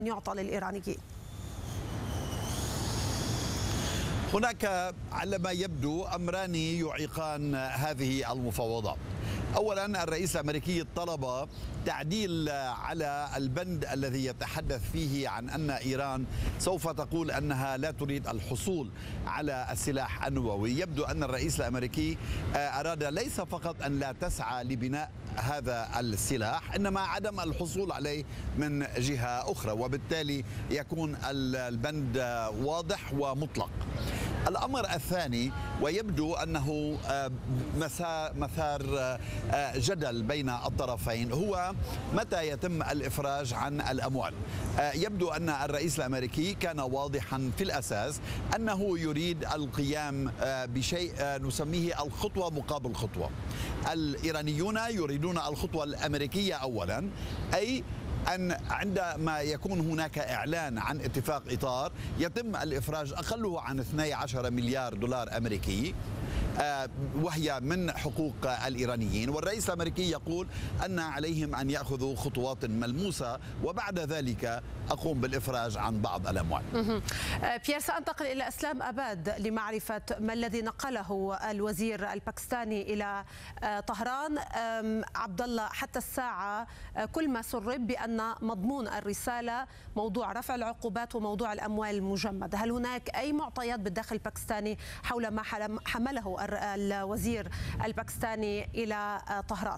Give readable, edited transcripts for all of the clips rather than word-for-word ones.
يعطى للإيرانيين؟ هناك على ما يبدو أمران يعيقان هذه المفاوضات. أولا، الرئيس الأمريكي طلب تعديل على البند الذي يتحدث فيه عن أن إيران سوف تقول أنها لا تريد الحصول على السلاح النووي. يبدو أن الرئيس الأمريكي أراد ليس فقط أن لا تسعى لبناء هذا السلاح، إنما عدم الحصول عليه من جهة أخرى، وبالتالي يكون البند واضح ومطلق. الأمر الثاني، ويبدو أنه مثار جدل بين الطرفين، هو متى يتم الإفراج عن الأموال. يبدو أن الرئيس الأمريكي كان واضحا في الأساس أنه يريد القيام بشيء نسميه الخطوة مقابل خطوة. الإيرانيون يريدون الخطوة الأمريكية أولا، أي أن عندما يكون هناك إعلان عن اتفاق إطار يتم الإفراج أقله عن 12 مليار دولار أمريكي، وهي من حقوق الإيرانيين، والرئيس الأمريكي يقول أن عليهم أن يأخذوا خطوات ملموسة وبعد ذلك أقوم بالإفراج عن بعض الأموال. بيير، سأنتقل إلى إسلام أباد لمعرفة ما الذي نقله الوزير الباكستاني إلى طهران. عبد الله، حتى الساعة كل ما سرب بأن مضمون الرسالة موضوع رفع العقوبات وموضوع الأموال المجمدة. هل هناك أي معطيات بالداخل الباكستاني حول ما حمله الوزير الباكستاني إلى طهران؟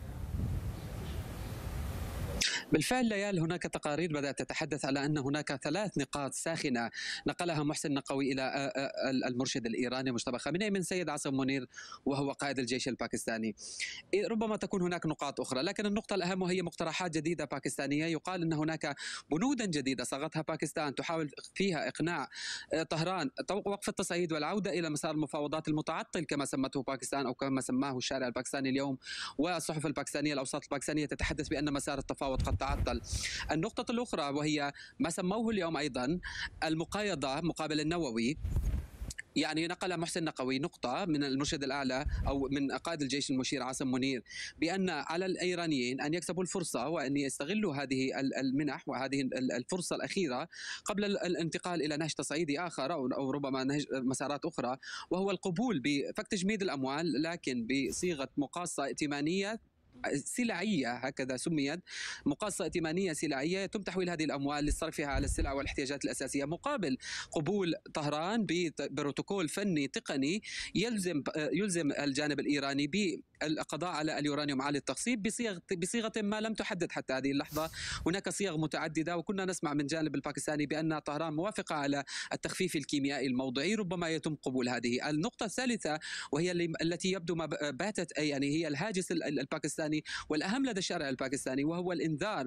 بالفعل ليال، هناك تقارير بدأت تتحدث على أن هناك 3 نقاط ساخنة نقلها محسن نقوي إلى المرشد الإيراني مجتبى خامنئي من سيد عاصم منير وهو قائد الجيش الباكستاني. ربما تكون هناك نقاط أخرى، لكن النقطة الأهم وهي مقترحات جديدة باكستانية. يقال أن هناك بنودا جديدة صاغتها باكستان تحاول فيها إقناع طهران وقف التصعيد والعودة إلى مسار المفاوضات المتعطل كما سمته باكستان أو كما سماه الشارع الباكستاني اليوم، والصحف الباكستانية الأوساط الباكستانية تتحدث بأن مسار التفاوض قد تعطل. النقطة الأخرى وهي ما سموه اليوم أيضا المقايضة مقابل النووي. يعني نقل محسن نقوي نقطة من المرشد الأعلى أو من قائد الجيش المشير عاصم منير بأن على الإيرانيين أن يكسبوا الفرصة وأن يستغلوا هذه المنح وهذه الفرصة الأخيرة قبل الانتقال إلى نهج تصعيدي آخر أو ربما نهج مسارات أخرى، وهو القبول بفك تجميد الأموال لكن بصيغة مقاصة ائتمانية سلعية، هكذا سميت، مقاصة ائتمانية سلعية يتم تحويل هذه الأموال لصرفها على السلع والاحتياجات الأساسية مقابل قبول طهران ببروتوكول فني تقني يلزم الجانب الإيراني بالقضاء على اليورانيوم عالي التخصيب بصيغة ما لم تحدد حتى هذه اللحظة. هناك صيغ متعددة، وكنا نسمع من جانب الباكستاني بأن طهران موافقة على التخفيف الكيميائي الموضعي، ربما يتم قبول هذه. النقطة الثالثة وهي التي يبدو ما باتت يعني هي الهاجس الباكستاني والأهم لدى الشارع الباكستاني، وهو الإنذار.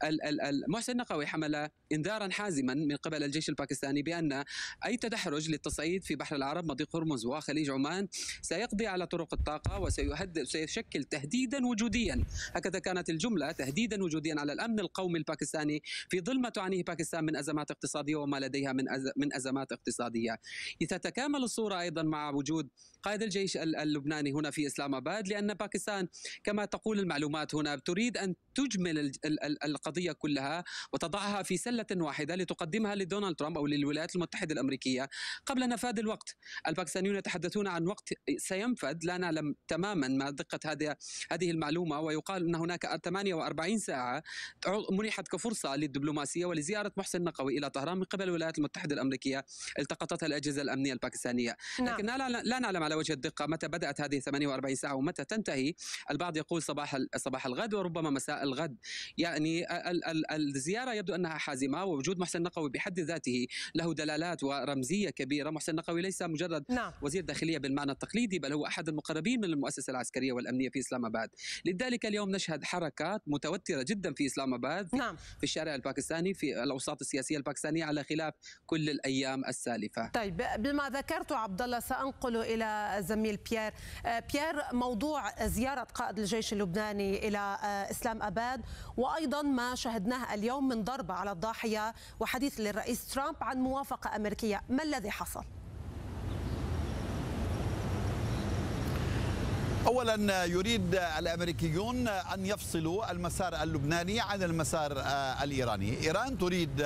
محسن نقوي حمل إنذارا حازما من قبل الجيش الباكستاني بأن أي تدحرج للتصعيد في بحر العرب مضيق هرمز وخليج عمان سيقضي على طرق الطاقة وسيشكل تهديدا وجوديا، هكذا كانت الجملة، تهديدا وجوديا على الأمن القومي الباكستاني في ظل ما تعانيه باكستان من أزمات اقتصادية وما لديها من أزمات اقتصادية. تتكامل الصورة أيضا مع وجود قائد الجيش اللبناني هنا في إسلام أباد، لأن باكستان كما تقول المعلومات هنا تريد أن تجمل القضية كلها وتضعها في سلة واحدة لتقدمها لدونالد ترامب أو للولايات المتحدة الأمريكية قبل نفاذ الوقت. الباكستانيون يتحدثون عن وقت سينفذ، لا نعلم تماما ما دقة هذه المعلومة، ويقال أن هناك 48 ساعة منحت كفرصة للدبلوماسية ولزيارة محسن نقوي إلى طهران من قبل الولايات المتحدة الأمريكية التقطتها الأجهزة الأمنية الباكستانية. لكن لا نعلم على وجه الدقة متى بدأت هذه 48 ساعة ومتى تنتهي. البعض يقول صباح الغد وربما مساء الغد. يعني الزيارة يبدو أنها حازمة، ووجود محسن نقوي بحد ذاته له دلالات ورمزية كبيرة. محسن نقوي ليس مجرد وزير داخلية بالمعنى التقليدي، بل هو أحد المقربين من المؤسسة العسكرية والأمنية في إسلام أباد. لذلك اليوم نشهد حركات متوترة جدا في إسلام أباد في الشارع الباكستاني، في الأوساط السياسية الباكستانية، على خلاف كل الأيام السالفة. طيب، بما ذكرت عبد الله سأنقل إلى زميل بيير. موضوع زيارة قائد الجيش اللبناني إلى إسلام أباد وأيضا ما شاهدناه اليوم من ضربة على الضاحية وحديث للرئيس ترامب عن موافقة أمريكية، ما الذي حصل؟ أولا يريد الأمريكيون أن يفصلوا المسار اللبناني عن المسار الإيراني. إيران تريد